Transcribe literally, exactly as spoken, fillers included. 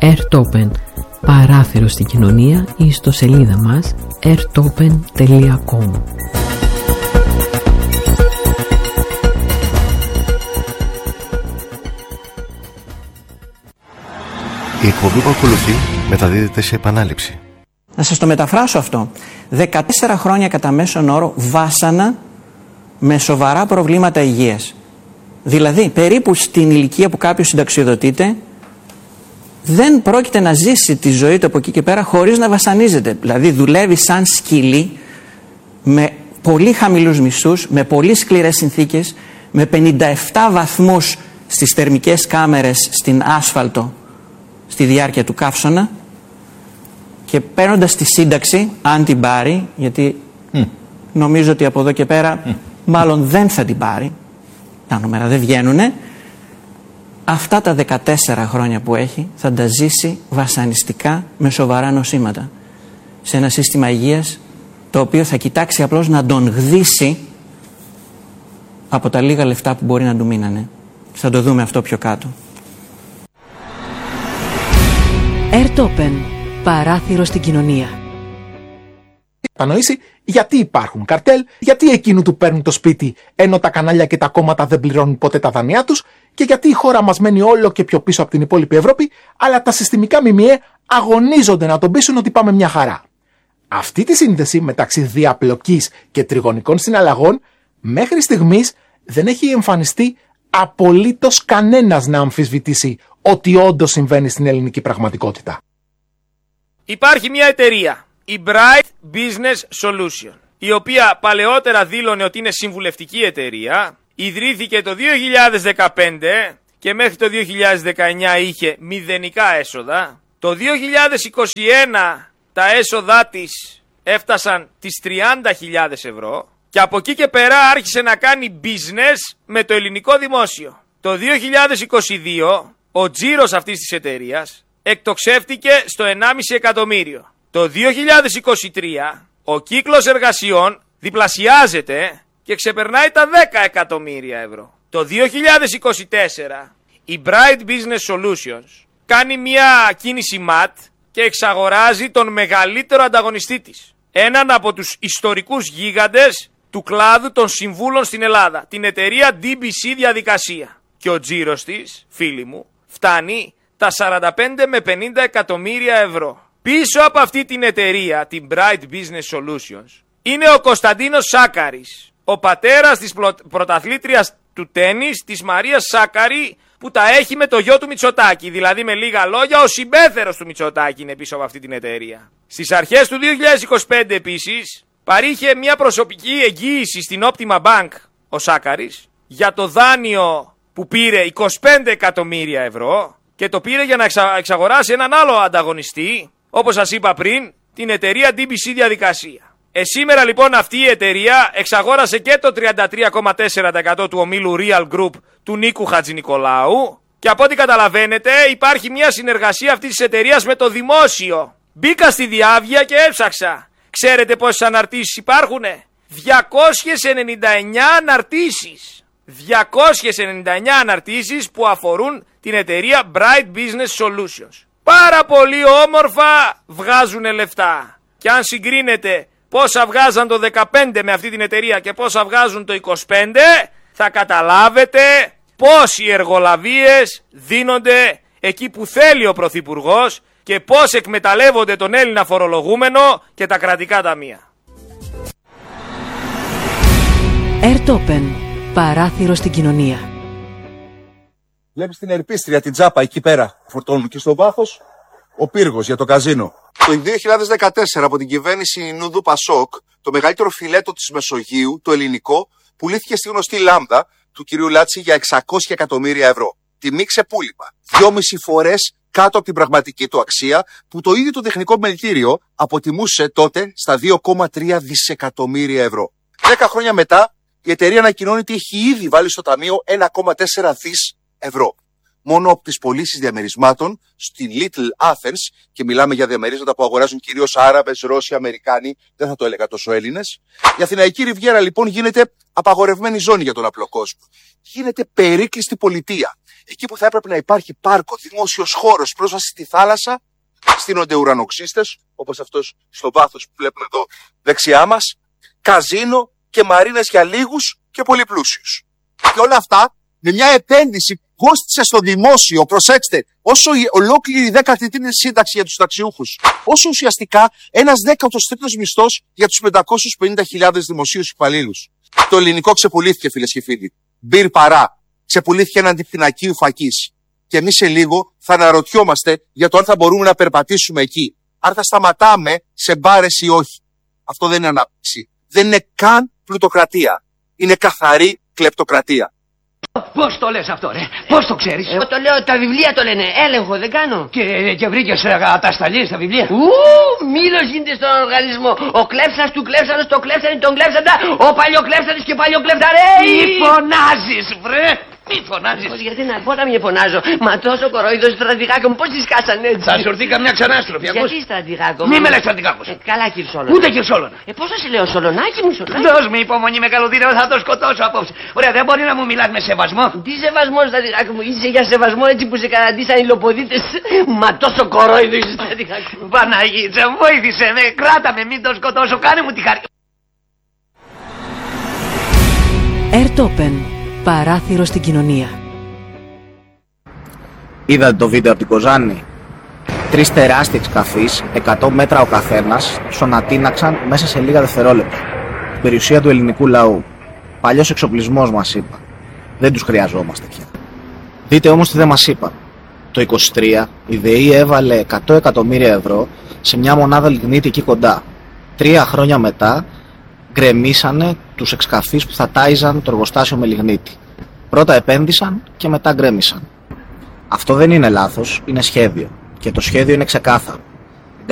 Airtopen, παράθυρο στην κοινωνία, ή στο σελίδα μας airtopen τελεία com. Η εκπομπή που ακολουθεί μεταδίδεται σε επανάληψη. Να σας το μεταφράσω αυτό. δεκατέσσερα χρόνια κατά μέσον όρο βάσανα με σοβαρά προβλήματα υγείας. Δηλαδή, περίπου στην ηλικία που κάποιος συνταξιοδοτείται, δεν πρόκειται να ζήσει τη ζωή του από εκεί και πέρα χωρίς να βασανίζεται. Δηλαδή, δουλεύει σαν σκυλί, με πολύ χαμηλούς μισθούς, με πολύ σκληρές συνθήκες, με πενήντα επτά βαθμούς στις θερμικές κάμερες στην άσφαλτο στη διάρκεια του καύσωνα, και παίρνοντας τη σύνταξη, αν την πάρει, γιατί mm. νομίζω ότι από εδώ και πέρα mm. μάλλον δεν θα την πάρει, τα νούμερα δεν βγαίνουνε, αυτά τα δεκατέσσερα χρόνια που έχει θα τα ζήσει βασανιστικά με σοβαρά νοσήματα σε ένα σύστημα υγείας το οποίο θα κοιτάξει απλώς να τον γδίσει από τα λίγα λεφτά που μπορεί να του μείνανε. Θα το δούμε αυτό πιο κάτω. Airtopen, παράθυρο στην κοινωνία. Επανοήσει γιατί υπάρχουν καρτέλ, γιατί εκείνου του παίρνουν το σπίτι ενώ τα κανάλια και τα κόμματα δεν πληρώνουν ποτέ τα δανειά τους, και γιατί η χώρα μας μένει όλο και πιο πίσω από την υπόλοιπη Ευρώπη, αλλά τα συστημικά ΜΜΕ αγωνίζονται να τον πείσουν ότι πάμε μια χαρά. Αυτή τη σύνδεση μεταξύ διαπλοκής και τριγωνικών συναλλαγών μέχρι στιγμής δεν έχει εμφανιστεί απολύτως κανένας να αμφισβητήσει ότι όντως συμβαίνει στην ελληνική πραγματικότητα. Υπάρχει μια εταιρεία, η Bright Business Solution, η οποία παλαιότερα δήλωνε ότι είναι συμβουλευτική εταιρεία, ιδρύθηκε το δύο χιλιάδες δεκαπέντε και μέχρι το δύο χιλιάδες δεκαεννιά είχε μηδενικά έσοδα. Το δύο χιλιάδες είκοσι ένα τα έσοδά της έφτασαν τις τριάντα χιλιάδες ευρώ και από εκεί και πέρα άρχισε να κάνει business με το ελληνικό δημόσιο. Το δύο χιλιάδες είκοσι δύο ο τζίρος αυτής της εταιρείας εκτοξεύτηκε στο ενάμιση εκατομμύριο. Το δύο χιλιάδες είκοσι τρία ο κύκλος εργασιών διπλασιάζεται και ξεπερνάει τα δέκα εκατομμύρια ευρώ. Το δύο χιλιάδες είκοσι τέσσερα η Bright Business Solutions κάνει μια κίνηση ματ και εξαγοράζει τον μεγαλύτερο ανταγωνιστή της. Έναν από τους ιστορικούς γίγαντες του κλάδου των συμβούλων στην Ελλάδα, την εταιρεία ντι μπι σι Διαδικασία. Και ο τζίρος της, φίλοι μου, φτάνει τα σαράντα πέντε με πενήντα εκατομμύρια ευρώ. Πίσω από αυτή την εταιρεία, την Bright Business Solutions, είναι ο Κωνσταντίνος Σάκαρης, ο πατέρας της πρωταθλήτριας του τένις, της Μαρίας Σάκαρη, που τα έχει με το γιο του Μητσοτάκη. Δηλαδή, με λίγα λόγια, ο συμπέθερος του Μητσοτάκη είναι πίσω από αυτή την εταιρεία. Στις αρχές του δύο χιλιάδες είκοσι πέντε επίσης παρήχε μια προσωπική εγγύηση στην Optima Bank ο Σάκαρης για το δάνειο που πήρε είκοσι πέντε εκατομμύρια ευρώ και το πήρε για να εξα... εξαγοράσει έναν άλλο ανταγωνιστή, όπως σας είπα πριν, την εταιρεία ντι μπι σι Διαδικασία. Ε, σήμερα λοιπόν αυτή η εταιρεία εξαγόρασε και το τριάντα τρία κόμμα τέσσερα τοις εκατό του ομίλου Real Group του Νίκου Χατζηνικολάου και από ό,τι καταλαβαίνετε υπάρχει μια συνεργασία αυτής της εταιρείας με το δημόσιο. Μπήκα στη διάβια και έψαξα. Ξέρετε πόσες αναρτήσεις υπάρχουνε? διακόσιες ενενήντα εννιά αναρτήσεις. διακόσιες ενενήντα εννιά αναρτήσεις που αφορούν την εταιρεία Bright Business Solutions. Πάρα πολύ όμορφα βγάζουνε λεφτά. Και αν συγκρίνετε πόσα βγάζαν το δεκαπέντε με αυτή την εταιρεία και πόσα βγάζουν το είκοσι πέντε, θα καταλάβετε πώς οι εργολαβίες δίνονται εκεί που θέλει ο Πρωθυπουργός και πώς εκμεταλλεύονται τον Έλληνα φορολογούμενο και τα κρατικά ταμεία. Airtopen, παράθυρο στην κοινωνία. Βλέπεις την ερπίστρια, την τζάπα εκεί πέρα. Φορτώνουν και στο βάθος ο πύργος για το καζίνο. Το δύο χιλιάδες δεκατέσσερα από την κυβέρνηση Νούδου Πασόκ, το μεγαλύτερο φιλέτο της Μεσογείου, το ελληνικό, πουλήθηκε στη γνωστή Λάμδα του κυρίου Λάτση για εξακόσια εκατομμύρια ευρώ. Τιμή ξεπούλημα. Δυόμιση φορές κάτω από την πραγματική του αξία, που το ίδιο το τεχνικό μελητήριο αποτιμούσε τότε στα δύο κόμμα τρία δισεκατομμύρια ευρώ. Δέκα χρόνια μετά, η εταιρεία ανακοινώνει ότι έχει ήδη βάλει στο ταμείο ένα κόμμα τέσσερα δισεκατομμύρια ευρώ. Μόνο από τις πωλήσεις διαμερισμάτων στη Little Athens, και μιλάμε για διαμερίσματα που αγοράζουν κυρίως Άραβες, Ρώσοι, Αμερικάνοι, δεν θα το έλεγα τόσο Έλληνες. Η Αθηναϊκή Ριβιέρα λοιπόν γίνεται απαγορευμένη ζώνη για τον απλό κόσμο. Γίνεται περίκλειστη πολιτεία. Εκεί που θα έπρεπε να υπάρχει πάρκο, δημόσιος χώρος, πρόσβαση στη θάλασσα, στείνονται ουρανοξύστες, όπως αυτός στο βάθος που βλέπουμε εδώ δεξιά μας, καζίνο και μαρίνες για λίγους και πολύ πλούσιους. Και όλα αυτά με μια επένδυση που κόστισε στο δημόσιο, προσέξτε, όσο η ολόκληρη δέκατη τρίτη σύνταξη για τους συνταξιούχους, όσο ουσιαστικά ένας δέκατος τρίτος μισθός για τους πεντακόσιες πενήντα χιλιάδες δημοσίους υπαλλήλους. Το ελληνικό ξεπουλήθηκε, φίλες και φίλοι. Μπυρ παρά. Ξεπουλήθηκε έναντι πινακίου φακής. Και εμείς σε λίγο θα αναρωτιόμαστε για το αν θα μπορούμε να περπατήσουμε εκεί. Αν θα σταματάμε σε μπάρες ή όχι. Αυτό δεν είναι ανάπτυξη. Δεν είναι καν πλουτοκρατία. Είναι καθαρή κλεπτοκρατία. Πώς το λες αυτό, ρε? Πώς το ξέρεις? Εγώ το λέω, τα βιβλία το λένε. Έλεγχο δεν κάνω. Και, και βρήκες ατασταλή στα βιβλία. Ου, μήλος γίνεται στον οργανισμό. Ο κλέψας του κλέψανος, το κλέψανε, τον κλέψαντα. Ο παλιοκλέψανος και παλιοκλέψαρε. Μη φωνάζεις, βρε! Μη φωνάζεις. Πώς, γιατί να πω να μην φωνάζω? Μα τόσο κορόιδος, στρατηγάκο μου, πώς τις κάσανε έτσι? Θα σου έρθει καμιά ξανάστροφη, ακούς? Γιατί στρατηγάκο μου? Μη με λες στρατηγάκος. Ε, καλά, Κυρσόλωνα. Ούτε Κυρσόλωνα. Ε, πώς θα σε λέω, Σολονάκι μου, Σολονάκι. Δώσ' με υπομονή με καλοδίρεο, θα το σκοτώσω απόψε. Ωραία, δεν μπορεί να μου μιλάς με σεβασμό. Τι σεβασμό, στρατηγάκο μου, είσαι για σεβασμό έτσι που σε καταντήσαν οι λοποδίτες? Μα τόσο κορόιδο είσαι, στρατηγάκο μου. Παναγίτσα, βοήθησε με, κράτα με, μην το σκοτώσω, κάνε μου τη χάρη. Ερτόπεν, παράθυρο στην κοινωνία. Είδατε το βίντεο από την Κοζάνη? Τρεις τεράστιες σκαφείς, εκατό μέτρα ο καθένας, σωνατίναξαν μέσα σε λίγα δευτερόλεπτα. Την περιουσία του ελληνικού λαού. Παλιός εξοπλισμός μας είπα. Δεν τους χρειαζόμαστε πια. Δείτε όμως τι δεν μας είπαν. Το είκοσι τρία η ΔΕΗ έβαλε εκατό εκατομμύρια ευρώ σε μια μονάδα λιγνίτη εκεί κοντά. Τρία χρόνια μετά γκρεμίσανε τους εξκαφείς που θα τάιζαν το εργοστάσιο με λιγνίτη. Πρώτα επένδυσαν και μετά γκρέμισαν. Αυτό δεν είναι λάθος, είναι σχέδιο. Και το σχέδιο είναι ξεκάθαρο.